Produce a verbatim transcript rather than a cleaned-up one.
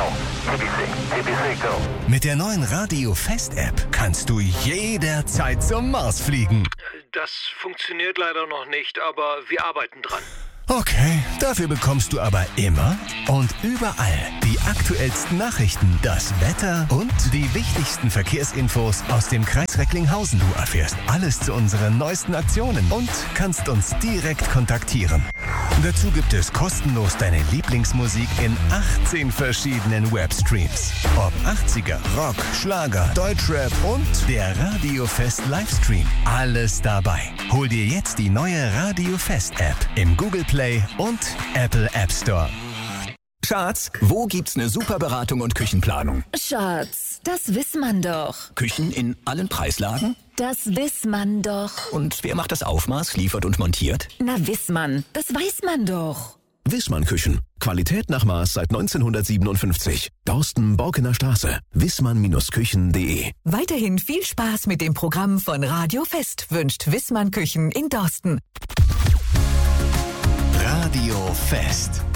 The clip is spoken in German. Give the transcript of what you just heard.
T B C, T B C, go. Mit der neuen Radio Fest App kannst du jederzeit zum Mars fliegen. Das funktioniert leider noch nicht, aber wir arbeiten dran. Okay, dafür bekommst du aber immer und überall die aktuellsten Nachrichten, das Wetter und die wichtigsten Verkehrsinfos aus dem Kreis Recklinghausen. Du erfährst alles zu unseren neuesten Aktionen und kannst uns direkt kontaktieren. Dazu gibt es kostenlos deine Lieblingsmusik in achtzehn verschiedenen Webstreams. Ob achtziger, Rock, Schlager, Deutschrap und der Radio Fest Livestream. Alles dabei. Hol dir jetzt die neue Radio Fest App im Google Play und Apple App Store. Schatz, wo gibt's eine super Beratung und Küchenplanung? Schatz, das weiß man doch. Küchen in allen Preislagen? Das weiß man doch. Und wer macht das Aufmaß, liefert und montiert? Na, weiß man, das weiß man doch. Wissmann Küchen. Qualität nach Maß seit neunzehnhundertsiebenundfünfzig. Dorsten, Borkener Straße. wissmann Küchen punkt de. Weiterhin viel Spaß mit dem Programm von Radio Fest wünscht Wissmann Küchen in Dorsten. Radio Fest.